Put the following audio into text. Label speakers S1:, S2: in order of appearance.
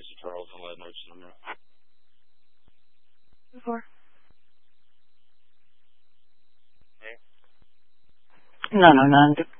S1: Mr. Charles on that emergency number.
S2: 4.
S3: No,